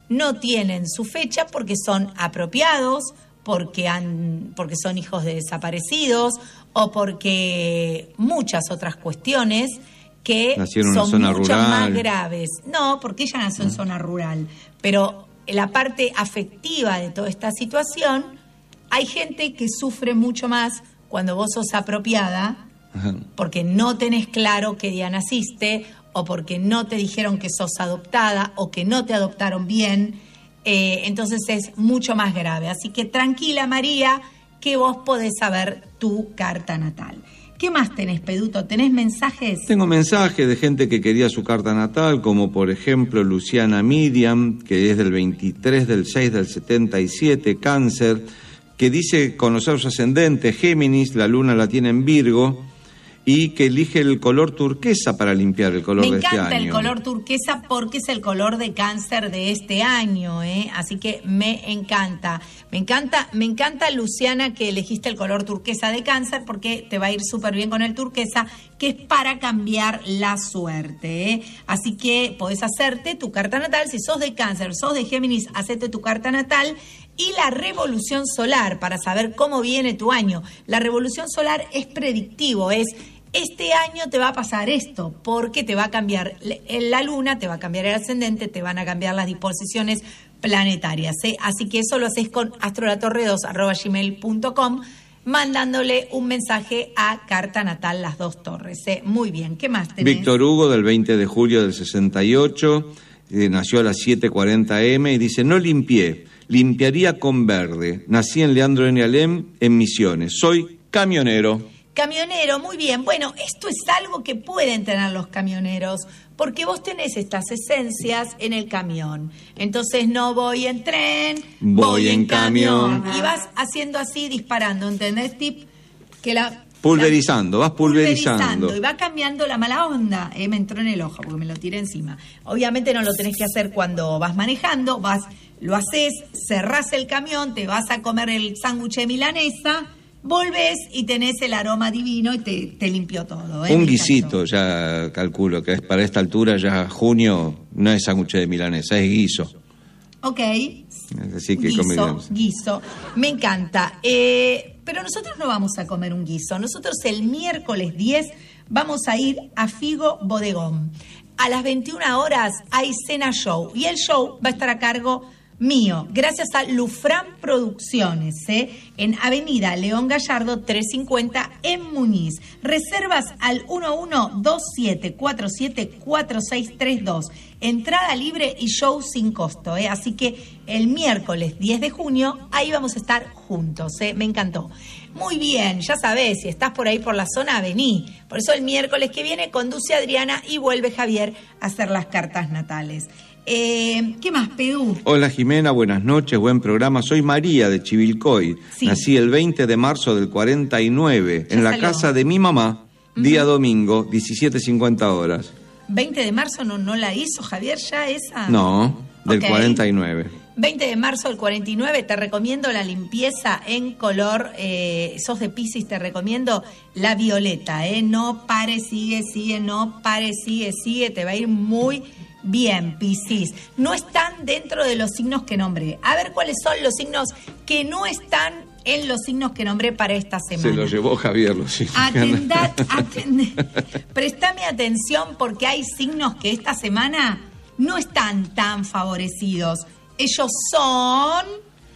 no tienen su fecha porque son apropiados, porque son hijos de desaparecidos o porque muchas otras cuestiones que son mucho más graves. No, porque ella nació en zona rural, pero la parte afectiva de toda esta situación, hay gente que sufre mucho más cuando vos sos apropiada, porque no tenés claro qué día naciste, o porque no te dijeron que sos adoptada, o que no te adoptaron bien, entonces es mucho más grave. Así que tranquila, María, que vos podés saber tu carta natal. ¿Qué más tenés, Peduto? ¿Tenés mensajes? Tengo mensajes de gente que quería su carta natal, como por ejemplo Luciana Miriam, que es del 23 del 6 del 77, Cáncer, que dice conocer su ascendente, Géminis, la luna la tiene en Virgo, y que elige el color turquesa para limpiar el color de este año. Me encanta el color turquesa porque es el color de Cáncer de este año, así que me encanta. Me encanta, Luciana, que elegiste el color turquesa de Cáncer porque te va a ir súper bien con el turquesa, que es para cambiar la suerte, Así que podés hacerte tu carta natal. Si sos de Cáncer, sos de Géminis, hacete tu carta natal. Y la revolución solar, para saber cómo viene tu año. La revolución solar es predictivo, este año te va a pasar esto, porque te va a cambiar la luna, te va a cambiar el ascendente, te van a cambiar las disposiciones planetarias, Así que eso lo haces con astrolatorre2@gmail.com, mandándole un mensaje a Carta Natal Las Dos Torres, Muy bien, ¿qué más tenés? Víctor Hugo, del 20 de julio del 68, nació a las 7:40 am y dice: no limpié, limpiaría con verde. Nací en Leandro N. Alem, en Misiones. Soy camionero. Camionero, muy bien. Bueno, esto es algo que pueden tener los camioneros, porque vos tenés estas esencias en el camión. Entonces no voy en tren, voy en camión. Y vas haciendo así, disparando, ¿entendés, Tip? Que vas pulverizando. Y va cambiando la mala onda. Me entró en el ojo porque me lo tiré encima. Obviamente no lo tenés que hacer cuando vas manejando, lo haces, cerrás el camión, te vas a comer el sándwich de milanesa, volvés y tenés el aroma divino y te limpió todo. Un guisito, ya calculo que es para esta altura, ya junio, no es sándwich de milanesa, es guiso. Ok. Así que guiso. Me encanta. Pero nosotros no vamos a comer un guiso. Nosotros el miércoles 10 vamos a ir a Figo Bodegón. A las 21 horas hay cena show. Y el show va a estar a cargo mío, gracias a Lufran Producciones, en Avenida León Gallardo 350 en Muñiz. Reservas al 1127474632. Entrada libre y show sin costo, Así que el miércoles 10 de junio ahí vamos a estar juntos, Me encantó. Muy bien, ya sabés, si estás por ahí por la zona, vení. Por eso el miércoles que viene conduce Adriana y vuelve Javier a hacer las cartas natales. ¿Qué más, Pedú? Hola, Jimena, buenas noches, buen programa. Soy María de Chivilcoy. Sí. Nací el 20 de marzo del 49 en la casa de mi mamá, día domingo, 17:50 horas. 20 de marzo no la hizo Javier ya esa. No, del 49. 20 de marzo del 49, te recomiendo la limpieza en color, sos de Piscis, te recomiendo la violeta, no pare, sigue, no pare, sigue, te va a ir muy bien, Piscis. No están dentro de los signos que nombré. A ver cuáles son los signos que no están en los signos que nombré para esta semana. Se lo llevó Javier, los signos. Prestame atención porque hay signos que esta semana no están tan favorecidos. Ellos son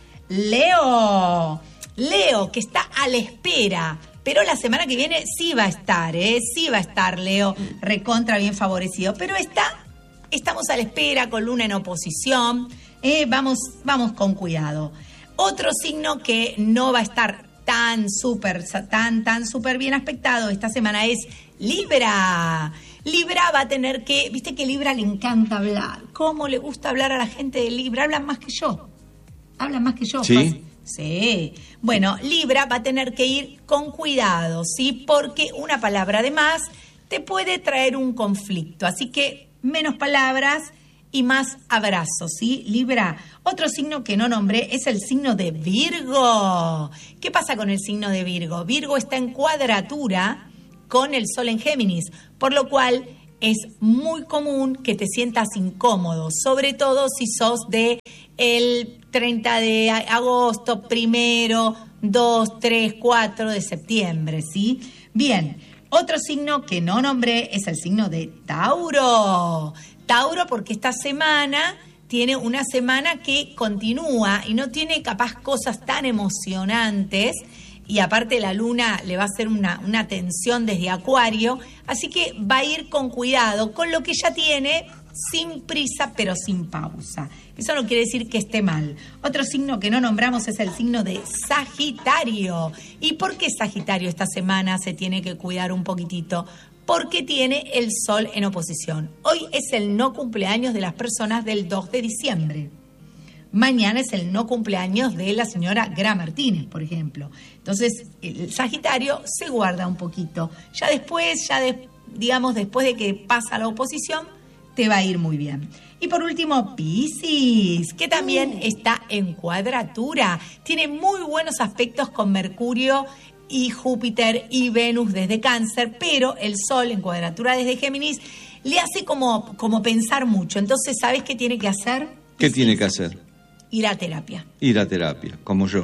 Leo, que está a la espera, pero la semana que viene sí va a estar, sí va a estar Leo, recontra bien favorecido, pero estamos a la espera con Luna en oposición, vamos con cuidado. Otro signo que no va a estar tan súper bien aspectado esta semana es Libra. Libra va a tener que, viste que Libra le encanta hablar. ¿Cómo le gusta hablar a la gente de Libra? Hablan más que yo. ¿Sí? Sí. Bueno, Libra va a tener que ir con cuidado, ¿sí? Porque una palabra de más te puede traer un conflicto. Así que menos palabras y más abrazos, ¿sí? Libra. Otro signo que no nombré es el signo de Virgo. ¿Qué pasa con el signo de Virgo? Virgo está en cuadratura con el Sol en Géminis, por lo cual es muy común que te sientas incómodo, sobre todo si sos de el 30 de agosto, 1, 2, 3, 4 de septiembre, ¿sí? Bien, otro signo que no nombré es el signo de Tauro. Tauro, porque esta semana tiene una semana que continúa y no tiene capaz cosas tan emocionantes, y aparte la luna le va a hacer una tensión desde Acuario, así que va a ir con cuidado con lo que ya tiene, sin prisa pero sin pausa. Eso no quiere decir que esté mal. Otro signo que no nombramos es el signo de Sagitario. ¿Y por qué Sagitario esta semana se tiene que cuidar un poquitito? Porque tiene el Sol en oposición. Hoy es el no cumpleaños de las personas del 2 de diciembre. Mañana es el no cumpleaños de la señora Gra Martínez, por ejemplo. Entonces, el Sagitario se guarda un poquito. Ya después, después de que pasa la oposición, te va a ir muy bien. Y por último, Piscis, que también está en cuadratura. Tiene muy buenos aspectos con Mercurio y Júpiter y Venus desde Cáncer, pero el Sol en cuadratura desde Géminis le hace como pensar mucho. Entonces, ¿sabes qué tiene que hacer? ¿Qué tiene que hacer? Ir a terapia. Ir a terapia, como yo.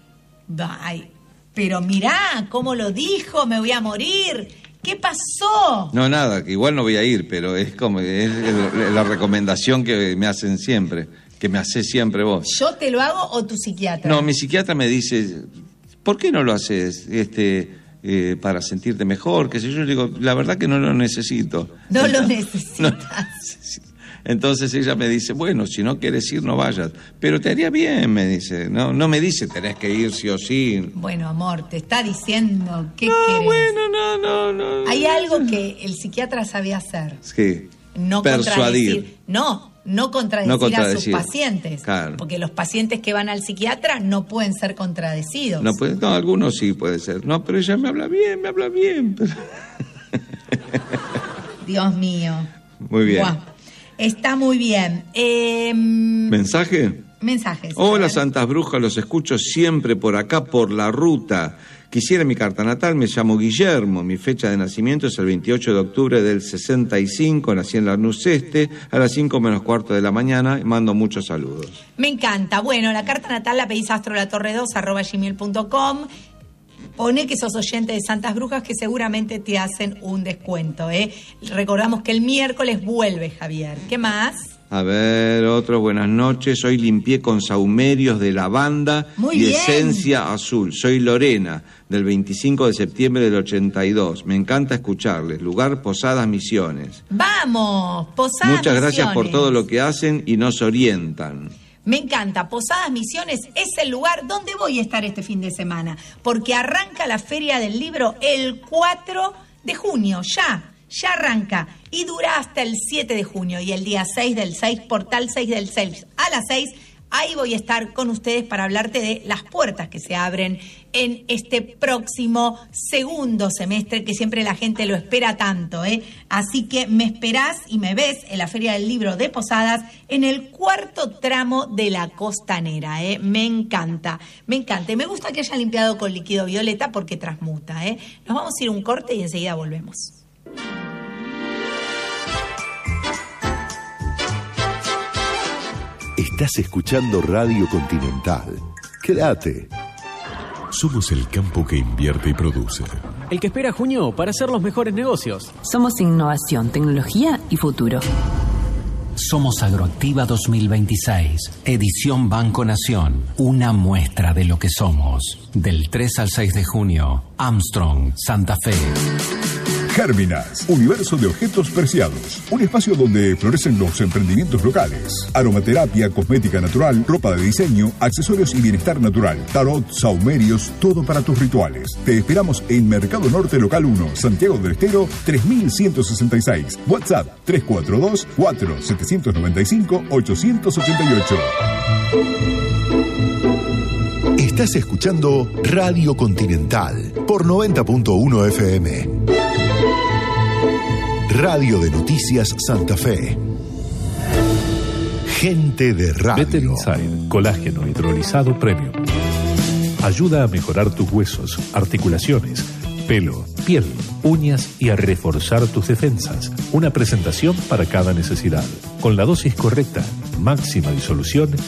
Ay, pero mirá cómo lo dijo, me voy a morir. ¿Qué pasó? No, nada, que igual no voy a ir, pero es la recomendación que me hacen siempre, que me haces siempre vos. ¿Yo te lo hago o tu psiquiatra? No, mi psiquiatra me dice, ¿por qué no lo haces para sentirte mejor? Qué sé yo, digo, la verdad que no lo necesito. No lo necesitas. No. Entonces ella me dice, bueno, si no quieres ir, no vayas. Pero te haría bien, me dice. No me dice, tenés que ir sí o sí. Bueno, amor, te está diciendo, ¿qué querés? Bueno, no. Hay algo que el psiquiatra sabe hacer. Sí. No persuadir. No contradecir a sus pacientes. Claro. Porque los pacientes que van al psiquiatra no pueden ser contradecidos. No, algunos sí puede ser. No, pero ella me habla bien. Pero... Dios mío. Muy bien. Buah. Está muy bien. ¿Mensaje? Mensajes. Hola, Santas Brujas, los escucho siempre por acá, por la ruta. Quisiera mi carta natal, me llamo Guillermo, mi fecha de nacimiento es el 28 de octubre del 65, nací en Lanús Este, a las 5:15 de la mañana, y mando muchos saludos. Me encanta. Bueno, la carta natal la pedís a astrolatorre2@gmail.com. Pone que sos oyente de Santas Brujas, que seguramente te hacen un descuento, ¿eh? Recordamos que el miércoles vuelve Javier. ¿Qué más? A ver, otro, buenas noches. Hoy limpié con saumerios de lavanda y esencia azul. Soy Lorena, del 25 de septiembre del 82. Me encanta escucharles. Lugar Posadas Misiones. ¡Vamos! Posadas Muchas gracias Misiones. por todo lo que hacen y nos orientan. Me encanta. Posadas Misiones es el lugar donde voy a estar este fin de semana, porque arranca la Feria del Libro el 4 de junio, ya arranca, y dura hasta el 7 de junio, y el día 6 del 6, portal 6 del 6 a las 6, ahí voy a estar con ustedes para hablarte de las puertas que se abren en este próximo segundo semestre, que siempre la gente lo espera tanto, ¿eh? Así que me esperás y me ves en la Feria del Libro de Posadas en el 4º tramo de la Costanera, ¿eh? Me encanta. Y me gusta que haya limpiado con líquido violeta porque transmuta, ¿eh? Nos vamos a ir un corte y enseguida volvemos. Estás escuchando Radio Continental. Quédate. Somos el campo que invierte y produce. El que espera junio para hacer los mejores negocios. Somos innovación, tecnología y futuro. Somos Agroactiva 2026, edición Banco Nación. Una muestra de lo que somos. Del 3 al 6 de junio, Armstrong, Santa Fe. Gérminas, universo de objetos preciados. Un espacio donde florecen los emprendimientos locales. Aromaterapia, cosmética natural, ropa de diseño, accesorios y bienestar natural. Tarot, saumerios, todo para tus rituales. Te esperamos en Mercado Norte Local 1, Santiago del Estero, 3166. WhatsApp 342-4795-888. Estás escuchando Radio Continental por 90.1 FM. Radio de Noticias Santa Fe. Gente de radio. Better Inside, colágeno hidrolizado premium. Ayuda a mejorar tus huesos, articulaciones, pelo, piel, uñas y a reforzar tus defensas. Una presentación para cada necesidad. Con la dosis correcta, máxima disolución